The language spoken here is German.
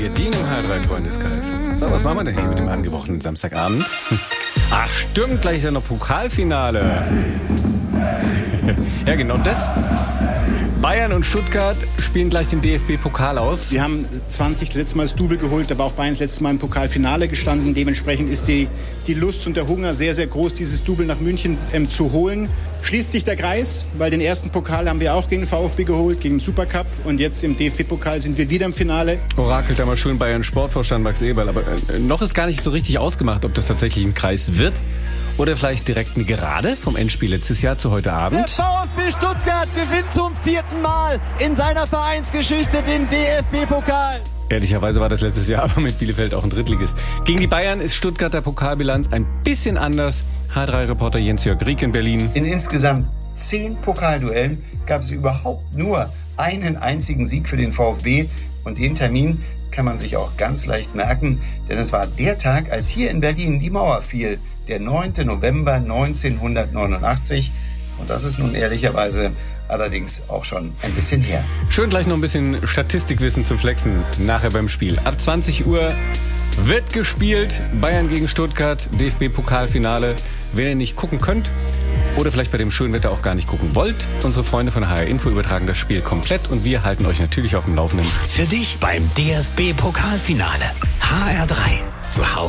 Die im H3-Freundeskreis. So, was machen wir denn hier mit dem angebrochenen Samstagabend? Ach stimmt, gleich ist ja noch Pokalfinale. Ja, genau das. Bayern und Stuttgart spielen gleich den DFB-Pokal aus. Sie haben 20 das letzte Mal das Double geholt, da war auch Bayern das letzte Mal im Pokalfinale gestanden. Dementsprechend ist die Lust und der Hunger sehr, sehr groß, dieses Double nach München zu holen. Schließt sich der Kreis, weil den ersten Pokal haben wir auch gegen den VfB geholt, gegen den Supercup. Und jetzt im DFB-Pokal sind wir wieder im Finale. Orakelt da mal schön Bayern Sportvorstand Max Eberl. Aber noch ist gar nicht so richtig ausgemacht, ob das tatsächlich ein Kreis wird. Oder vielleicht direkt eine Gerade vom Endspiel letztes Jahr zu heute Abend. Der VfB Stuttgart gewinnt zum 4. Mal in seiner Vereinsgeschichte den DFB-Pokal. Ehrlicherweise war das letztes Jahr aber mit Bielefeld auch ein Drittligist. Gegen die Bayern ist Stuttgarter Pokalbilanz ein bisschen anders. H3-Reporter Jens-Jörg Rieck in Berlin. In insgesamt 10 Pokalduellen gab es überhaupt nur einen einzigen Sieg für den VfB. Und den Termin kann man sich auch ganz leicht merken, denn es war der Tag, als hier in Berlin die Mauer fiel. Der 9. November 1989. Und das ist nun ehrlicherweise allerdings auch schon ein bisschen her. Schön gleich noch ein bisschen Statistikwissen zum Flexen nachher beim Spiel. Ab 20 Uhr wird gespielt. Bayern gegen Stuttgart, DFB-Pokalfinale. Wenn ihr nicht gucken könnt oder vielleicht bei dem schönen Wetter auch gar nicht gucken wollt, unsere Freunde von HR Info übertragen das Spiel komplett und wir halten euch natürlich auf dem Laufenden. Für dich beim DFB-Pokalfinale. HR3 zu Hause.